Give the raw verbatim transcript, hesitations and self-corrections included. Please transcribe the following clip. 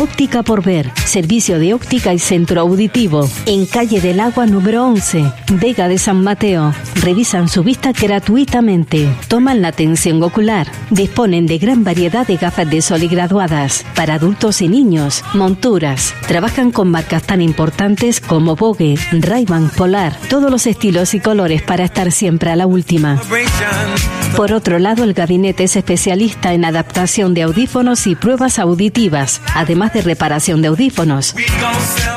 Óptica por Ver, servicio de óptica y centro auditivo. En calle del Agua número once, Vega de San Mateo. Revisan su vista gratuitamente. Toman la atención ocular. Disponen de gran variedad de gafas de sol y graduadas para adultos y niños. Monturas. Trabajan con marcas tan importantes como Vogue, Ray-Ban, Polar. Todos los estilos y colores para estar siempre a la última. Por otro lado, el gabinete es especialista en adaptación de audífonos y pruebas auditivas, además de reparación de audífonos.